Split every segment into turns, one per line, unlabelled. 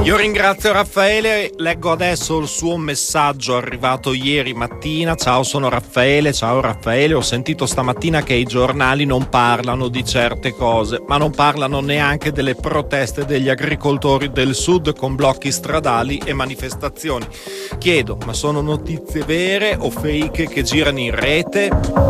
Io ringrazio Raffaele, leggo adesso il suo messaggio arrivato ieri mattina. Ciao, sono Raffaele. Ciao Raffaele, ho sentito stamattina che i giornali non parlano di certe cose, ma non parlano neanche delle proteste degli agricoltori del sud con blocchi stradali e manifestazioni. Chiedo, ma sono notizie vere o fake che girano in rete?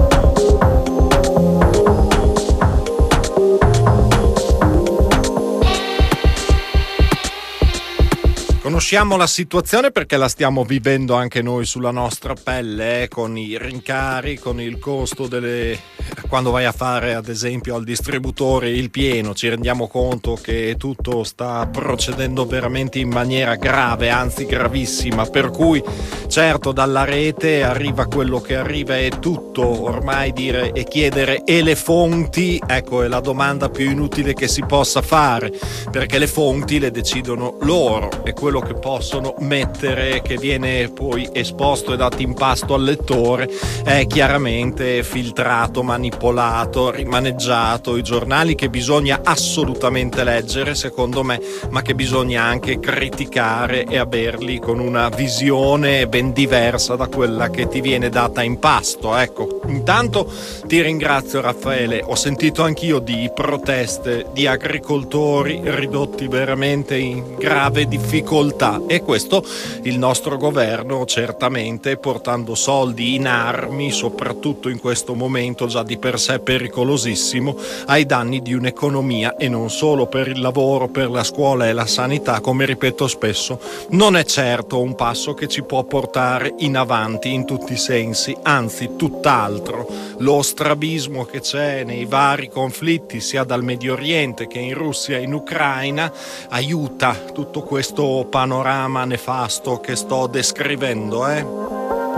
Conosciamo la situazione perché la stiamo vivendo anche noi sulla nostra pelle, con i rincari, con il costo quando vai a fare ad esempio al distributore il pieno, ci rendiamo conto che tutto sta procedendo veramente in maniera grave, anzi gravissima, per cui certo dalla rete arriva quello che arriva e tutto, ormai dire e chiedere e le fonti, ecco, è la domanda più inutile che si possa fare, perché le fonti le decidono loro e quello che possono mettere, che viene poi esposto e dato in pasto al lettore, è chiaramente filtrato, manipolato, rimaneggiato. I giornali che bisogna assolutamente leggere, secondo me, ma che bisogna anche criticare e averli con una visione ben diversa da quella che ti viene data in pasto. Ecco, intanto ti ringrazio Raffaele, ho sentito anch'io di proteste di agricoltori ridotti veramente in grave difficoltà, e questo il nostro governo certamente portando soldi in armi, soprattutto in questo momento già di per sé pericolosissimo, ai danni di un'economia, e non solo per il lavoro, per la scuola e la sanità, come ripeto spesso, non è certo un passo che ci può portare in avanti in tutti i sensi, anzi tutt'altro. Lo strabismo che c'è nei vari conflitti sia dal Medio Oriente che in Russia e in Ucraina aiuta tutto questo panorama nefasto che sto descrivendo,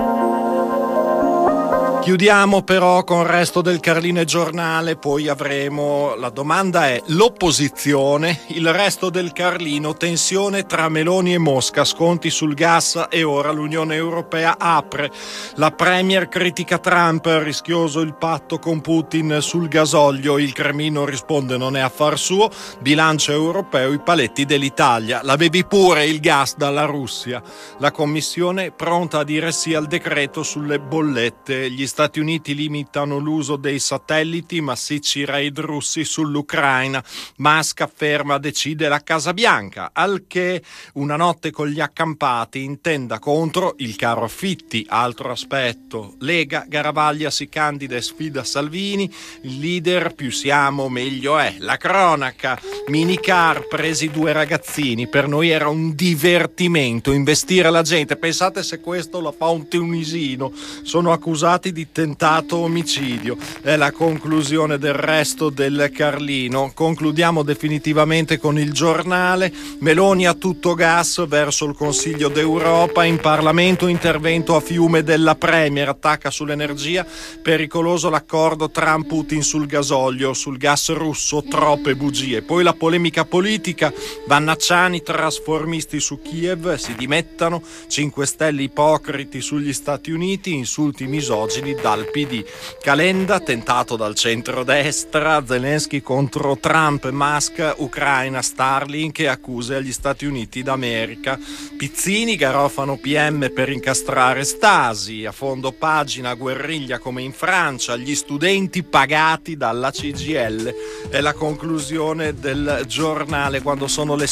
Chiudiamo però con il resto del Carlino e Giornale, poi avremo, la domanda è l'opposizione, il resto del Carlino, tensione tra Meloni e Mosca, sconti sul gas e ora l'Unione Europea apre, la Premier critica Trump, rischioso il patto con Putin sul gasolio, il Cremlino risponde non è affar suo, bilancio europeo, i paletti dell'Italia, l'avevi pure il gas dalla Russia, la Commissione pronta a dire sì al decreto sulle bollette, gli Stati Uniti limitano l'uso dei satelliti, ma massicci raid russi sull'Ucraina. Musk afferma decide la Casa Bianca, al che una notte con gli accampati intenda contro il caro affitti. Altro aspetto, Lega, Garavaglia si candida e sfida Salvini, il leader più siamo meglio è. La cronaca, minicar presi 2 ragazzini, per noi era un divertimento investire la gente, pensate se questo lo fa un tunisino, sono accusati di tentato omicidio. È la conclusione del resto del Carlino. Concludiamo definitivamente con il Giornale. Meloni a tutto gas verso il Consiglio d'Europa, in Parlamento intervento a fiume della Premier, attacca sull'energia, pericoloso l'accordo Trump-Putin sul gasolio, sul gas russo, troppe bugie. Poi la polemica politica, Vannacciani, trasformisti su Kiev, si dimettano, 5 Stelle ipocriti sugli Stati Uniti, insulti misogini dal PD. Calenda tentato dal centrodestra, Zelensky contro Trump, Musk, Ucraina, Starlink e accuse agli Stati Uniti d'America. Pizzini, garofano PM per incastrare Stasi, a fondo pagina guerriglia come in Francia, gli studenti pagati dalla CGIL. È la conclusione del Giornale quando sono le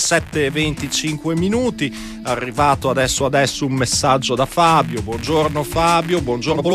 7:25. Arrivato adesso un messaggio da Fabio. Buongiorno Fabio, buongiorno